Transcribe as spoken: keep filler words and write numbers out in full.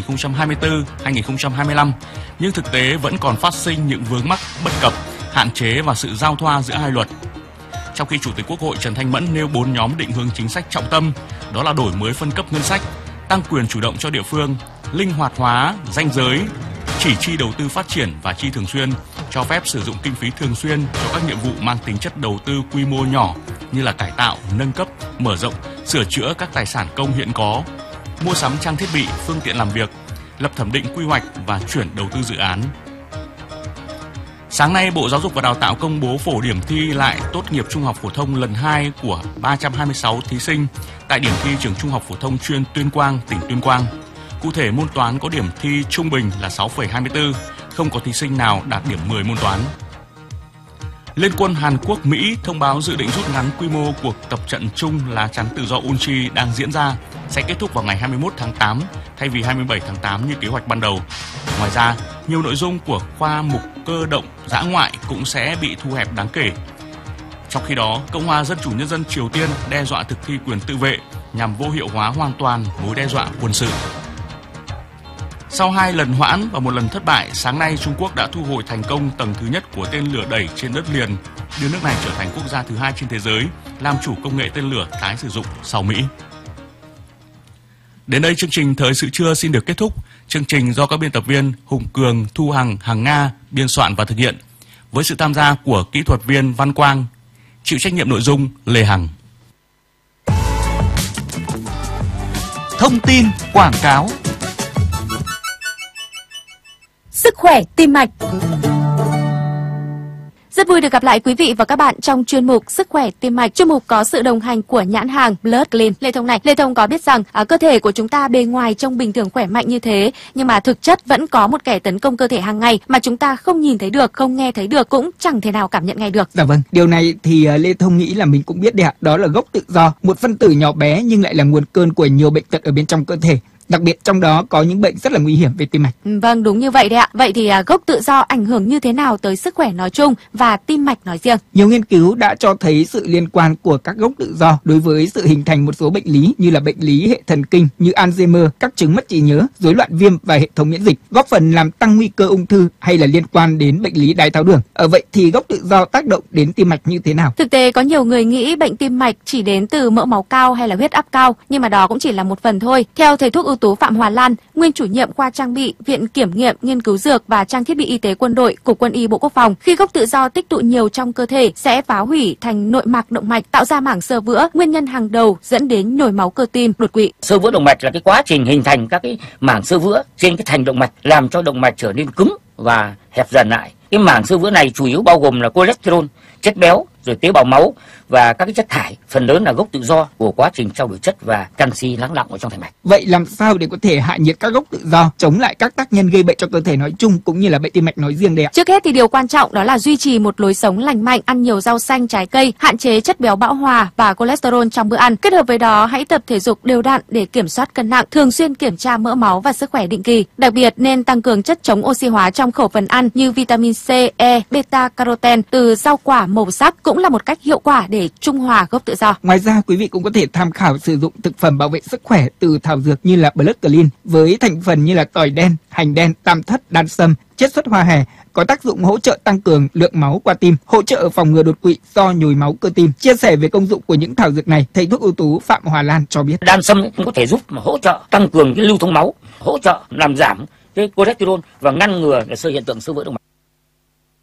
không trăm hai mươi tư đến hai nghìn không trăm hai mươi lăm, nhưng thực tế vẫn còn phát sinh những vướng mắc bất cập, hạn chế và sự giao thoa giữa hai luật. Trong khi Chủ tịch Quốc hội Trần Thanh Mẫn nêu bốn nhóm định hướng chính sách trọng tâm, đó là đổi mới phân cấp ngân sách, tăng quyền chủ động cho địa phương, linh hoạt hóa ranh giới, chỉ chi đầu tư phát triển và chi thường xuyên, cho phép sử dụng kinh phí thường xuyên cho các nhiệm vụ mang tính chất đầu tư quy mô nhỏ như là cải tạo, nâng cấp, mở rộng, sửa chữa các tài sản công hiện có, mua sắm trang thiết bị, phương tiện làm việc, lập thẩm định quy hoạch và chuyển đầu tư dự án. Sáng nay, Bộ Giáo dục và Đào tạo công bố phổ điểm thi lại tốt nghiệp trung học phổ thông lần hai của ba trăm hai mươi sáu thí sinh tại điểm thi trường Trung học phổ thông chuyên Tuyên Quang, tỉnh Tuyên Quang. Cụ thể, môn toán có điểm thi trung bình là sáu phẩy hai mươi tư, không có thí sinh nào đạt điểm mười môn toán. Liên quân Hàn Quốc Mỹ thông báo dự định rút ngắn quy mô cuộc tập trận chung lá chắn tự do Unchi đang diễn ra sẽ kết thúc vào ngày hai mươi mốt tháng tám thay vì hai mươi bảy tháng tám như kế hoạch ban đầu. Ngoài ra, nhiều nội dung của khoa mục cơ động dã ngoại cũng sẽ bị thu hẹp đáng kể. Trong khi đó, Cộng hòa Dân chủ Nhân dân Triều Tiên đe dọa thực thi quyền tự vệ nhằm vô hiệu hóa hoàn toàn mối đe dọa quân sự. Sau hai lần hoãn và một lần thất bại, sáng nay Trung Quốc đã thu hồi thành công tầng thứ nhất của tên lửa đẩy trên đất liền, đưa nước này trở thành quốc gia thứ hai trên thế giới làm chủ công nghệ tên lửa tái sử dụng sau Mỹ. Đến đây chương trình Thời sự trưa xin được kết thúc. Chương trình do các biên tập viên Hùng Cường, Thu Hằng, Hằng Nga biên soạn và thực hiện, với sự tham gia của kỹ thuật viên Văn Quang, chịu trách nhiệm nội dung Lê Hằng. Thông tin quảng cáo. Sức khỏe tim mạch. Rất vui được gặp lại quý vị và các bạn trong chuyên mục Sức khỏe tim mạch. Chuyên mục có sự đồng hành của nhãn hàng Blood Clean. Lê Thông này, Lê Thông có biết rằng à, cơ thể của chúng ta bề ngoài trông bình thường khỏe mạnh như thế, nhưng mà thực chất vẫn có một kẻ tấn công cơ thể hàng ngày mà chúng ta không nhìn thấy được, không nghe thấy được, cũng chẳng thể nào cảm nhận ngay được. Dạ vâng, điều này thì uh, Lê Thông nghĩ là mình cũng biết đấy ạ. Đó là gốc tự do, một phân tử nhỏ bé nhưng lại là nguồn cơn của nhiều bệnh tật ở bên trong cơ thể. Đặc biệt trong đó có những bệnh rất là nguy hiểm về tim mạch. Vâng, đúng như vậy đấy ạ. Vậy thì à, gốc tự do ảnh hưởng như thế nào tới sức khỏe nói chung và tim mạch nói riêng? Nhiều nghiên cứu đã cho thấy sự liên quan của các gốc tự do đối với sự hình thành một số bệnh lý như là bệnh lý hệ thần kinh như Alzheimer, các chứng mất trí nhớ, rối loạn viêm và hệ thống miễn dịch, góp phần làm tăng nguy cơ ung thư hay là liên quan đến bệnh lý đái tháo đường. Ở vậy thì gốc tự do tác động đến tim mạch như thế nào? Thực tế có nhiều người nghĩ bệnh tim mạch chỉ đến từ mỡ máu cao hay là huyết áp cao, nhưng mà đó cũng chỉ là một phần thôi. Theo thầy thuốc ưu tú Phạm Hòa Lan, nguyên chủ nhiệm khoa trang bị, Viện Kiểm nghiệm, Nghiên cứu dược và trang thiết bị y tế quân đội, Cục Quân y Bộ Quốc phòng, khi gốc tự do tích tụ nhiều trong cơ thể sẽ phá hủy thành nội mạc động mạch, tạo ra mảng xơ vữa, nguyên nhân hàng đầu dẫn đến nhồi máu cơ tim, đột quỵ. Xơ vữa động mạch là cái quá trình hình thành các cái mảng xơ vữa trên cái thành động mạch, làm cho động mạch trở nên cứng và hẹp dần lại. Cái mảng xơ vữa này chủ yếu bao gồm là cholesterol, chất béo, rồi tế bào máu và các cái chất thải, phần lớn là gốc tự do của quá trình trao đổi chất và canxi lắng đọng ở trong thành mạch. Vậy làm sao để có thể hạ nhiệt các gốc tự do, chống lại các tác nhân gây bệnh cho cơ thể nói chung cũng như là bệnh tim mạch nói riêng đây ạ? Trước hết thì điều quan trọng đó là duy trì một lối sống lành mạnh, ăn nhiều rau xanh, trái cây, hạn chế chất béo bão hòa và cholesterol trong bữa ăn. Kết hợp với đó, hãy tập thể dục đều đặn để kiểm soát cân nặng, thường xuyên kiểm tra mỡ máu và sức khỏe định kỳ. Đặc biệt nên tăng cường chất chống oxy hóa trong khẩu phần ăn như vitamin C, E, beta carotene từ rau quả màu sắc cũng là một cách hiệu quả để trung hòa gốc tự do. Ngoài ra, quý vị cũng có thể tham khảo sử dụng thực phẩm bảo vệ sức khỏe từ thảo dược như là Blood Clean với thành phần như là tỏi đen, hành đen, tam thất, đan sâm, chiết xuất hoa hè, có tác dụng hỗ trợ tăng cường lượng máu qua tim, hỗ trợ phòng ngừa đột quỵ do nhồi máu cơ tim. Chia sẻ về công dụng của những thảo dược này, thầy thuốc ưu tú Phạm Hòa Lan cho biết. Đan sâm cũng có thể giúp hỗ trợ tăng cường cái lưu thông máu, hỗ trợ làm giảm cái cholesterol và ngăn ngừa sự hiện tượng xơ vữa động mạch.